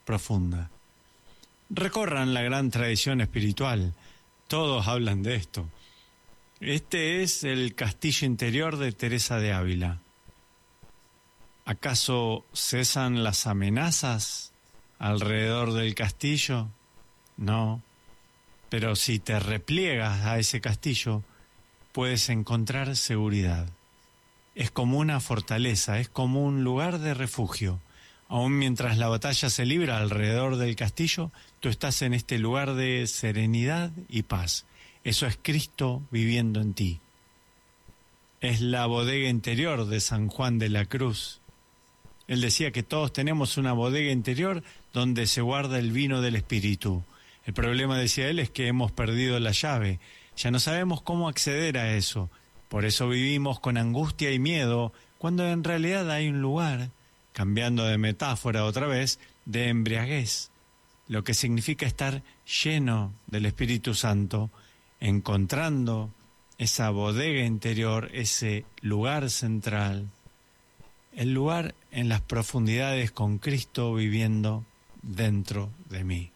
profunda. Recorran la gran tradición espiritual, todos hablan de esto. Este es el castillo interior de Teresa de Ávila. ¿Acaso cesan las amenazas alrededor del castillo? No, pero si te repliegas a ese castillo, puedes encontrar seguridad. Es como una fortaleza, es como un lugar de refugio. Aún mientras la batalla se libra alrededor del castillo, tú estás en este lugar de serenidad y paz. Eso es Cristo viviendo en ti. Es la bodega interior de San Juan de la Cruz. Él decía que todos tenemos una bodega interior donde se guarda el vino del Espíritu. El problema, decía él, es que hemos perdido la llave. Ya no sabemos cómo acceder a eso. Por eso vivimos con angustia y miedo, cuando en realidad hay un lugar, cambiando de metáfora otra vez, de embriaguez, lo que significa estar lleno del Espíritu Santo, encontrando esa bodega interior, ese lugar central, el lugar en las profundidades con Cristo viviendo dentro de mí.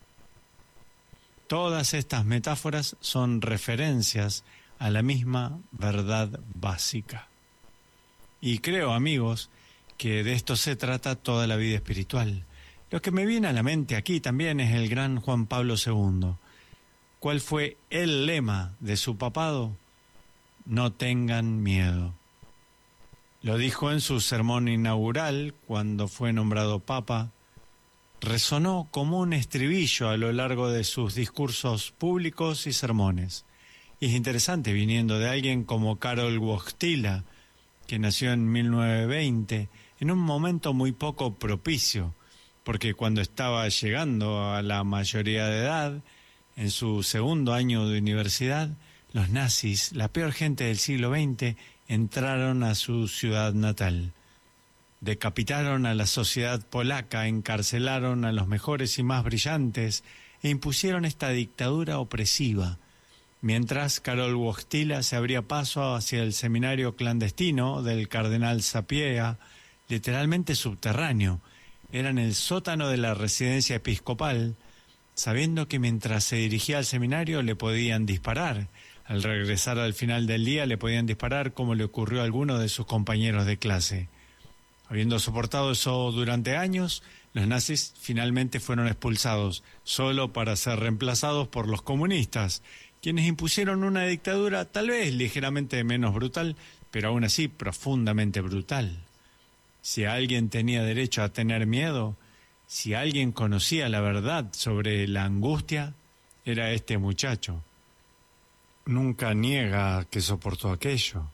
Todas estas metáforas son referencias a la misma verdad básica. Y creo, amigos, que de esto se trata toda la vida espiritual. Lo que me viene a la mente aquí también es el gran Juan Pablo II. ¿Cuál fue el lema de su papado? No tengan miedo. Lo dijo en su sermón inaugural cuando fue nombrado papa. Resonó como un estribillo a lo largo de sus discursos públicos y sermones. Y es interesante viniendo de alguien como Karol Wojtyla, que nació en 1920, en un momento muy poco propicio, porque cuando estaba llegando a la mayoría de edad, en su segundo año de universidad, los nazis, la peor gente del siglo XX, entraron a su ciudad natal. Decapitaron a la sociedad polaca, encarcelaron a los mejores y más brillantes e impusieron esta dictadura opresiva. Mientras Karol Wojtyla se abría paso hacia el seminario clandestino del cardenal Sapieha, literalmente subterráneo, era en el sótano de la residencia episcopal, sabiendo que mientras se dirigía al seminario le podían disparar. Al regresar al final del día le podían disparar como le ocurrió a alguno de sus compañeros de clase. Habiendo soportado eso durante años, los nazis finalmente fueron expulsados, solo para ser reemplazados por los comunistas, quienes impusieron una dictadura tal vez ligeramente menos brutal, pero aún así profundamente brutal. Si alguien tenía derecho a tener miedo, si alguien conocía la verdad sobre la angustia, era este muchacho. Nunca niega que soportó aquello.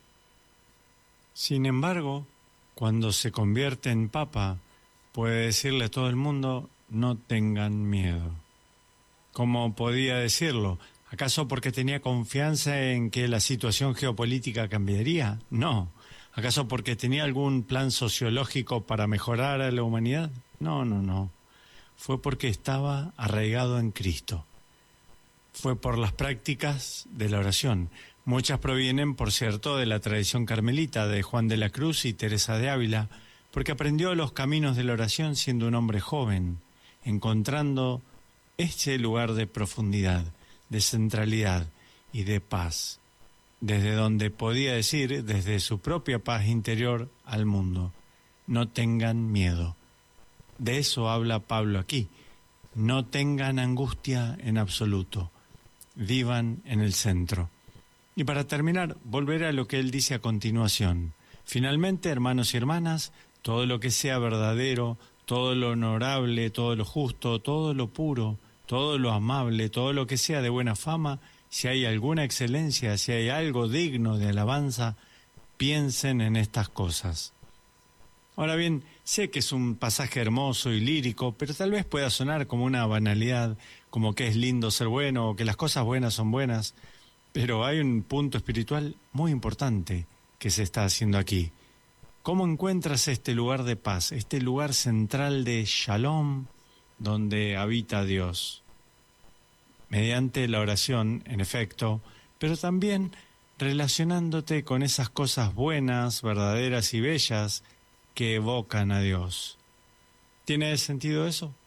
Sin embargo, cuando se convierte en papa, puede decirle a todo el mundo, no tengan miedo. ¿Cómo podía decirlo? ¿Acaso porque tenía confianza en que la situación geopolítica cambiaría? No. ¿Acaso porque tenía algún plan sociológico para mejorar a la humanidad? No. Fue porque estaba arraigado en Cristo. Fue por las prácticas de la oración. Muchas provienen, por cierto, de la tradición carmelita de Juan de la Cruz y Teresa de Ávila, porque aprendió los caminos de la oración siendo un hombre joven, encontrando este lugar de profundidad, de centralidad y de paz, desde donde podía decir, desde su propia paz interior al mundo, no tengan miedo. De eso habla Pablo aquí. No tengan angustia en absoluto. Vivan en el centro. Y para terminar, volveré a lo que él dice a continuación. Finalmente, hermanos y hermanas, todo lo que sea verdadero, todo lo honorable, todo lo justo, todo lo puro, todo lo amable, todo lo que sea de buena fama, si hay alguna excelencia, si hay algo digno de alabanza, piensen en estas cosas. Ahora bien, sé que es un pasaje hermoso y lírico, pero tal vez pueda sonar como una banalidad, como que es lindo ser bueno o que las cosas buenas son buenas, pero hay un punto espiritual muy importante que se está haciendo aquí. ¿Cómo encuentras este lugar de paz, este lugar central de Shalom, donde habita Dios? Mediante la oración, en efecto, pero también relacionándote con esas cosas buenas, verdaderas y bellas que evocan a Dios. ¿Tiene sentido eso?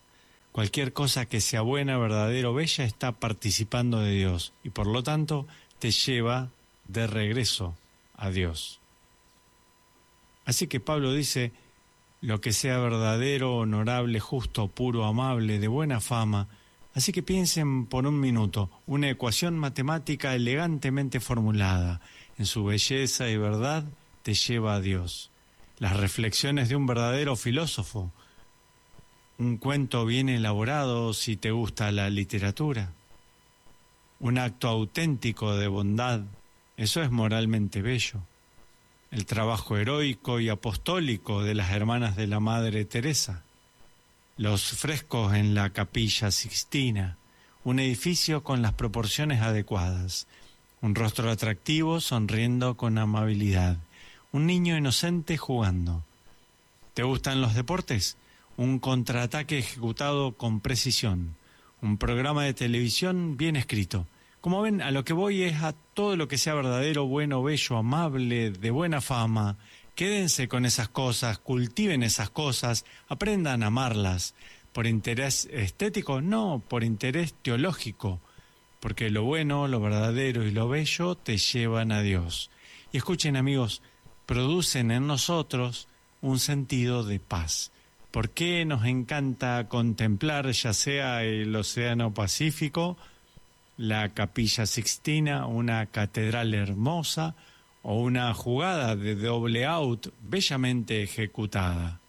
Cualquier cosa que sea buena, verdadera o bella está participando de Dios y por lo tanto te lleva de regreso a Dios. Así que Pablo dice, lo que sea verdadero, honorable, justo, puro, amable, de buena fama. Así que piensen por un minuto, una ecuación matemática elegantemente formulada, en su belleza y verdad te lleva a Dios. Las reflexiones de un verdadero filósofo, un cuento bien elaborado si te gusta la literatura, un acto auténtico de bondad, eso es moralmente bello. El trabajo heroico y apostólico de las hermanas de la Madre Teresa, los frescos en la Capilla Sixtina, un edificio con las proporciones adecuadas, un rostro atractivo sonriendo con amabilidad, un niño inocente jugando. ¿Te gustan los deportes? Un contraataque ejecutado con precisión, un programa de televisión bien escrito. Como ven, a lo que voy es a todo lo que sea verdadero, bueno, bello, amable, de buena fama. Quédense con esas cosas, cultiven esas cosas, aprendan a amarlas. ¿Por interés estético? No, por interés teológico. Porque lo bueno, lo verdadero y lo bello te llevan a Dios. Y escuchen, amigos, producen en nosotros un sentido de paz. ¿Por qué nos encanta contemplar ya sea el Océano Pacífico, la Capilla Sixtina, una catedral hermosa o una jugada de doble out bellamente ejecutada?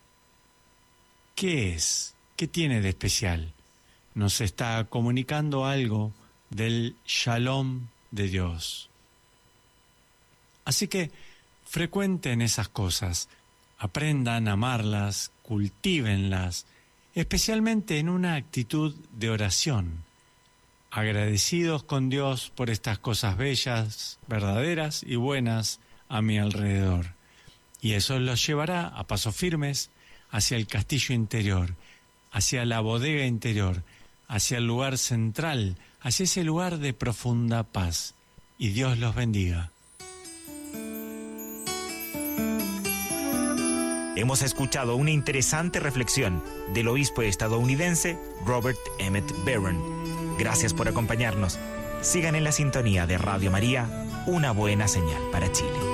¿Qué es? ¿Qué tiene de especial? Nos está comunicando algo del Shalom de Dios. Así que frecuenten esas cosas, aprendan a amarlas, cultívenlas, especialmente en una actitud de oración, agradecidos con Dios por estas cosas bellas, verdaderas y buenas a mi alrededor. Y eso los llevará a pasos firmes hacia el castillo interior, hacia la bodega interior, hacia el lugar central, hacia ese lugar de profunda paz. Y Dios los bendiga. Hemos escuchado una interesante reflexión del obispo estadounidense Robert Emmett Barron. Gracias por acompañarnos. Sigan en la sintonía de Radio María, una buena señal para Chile.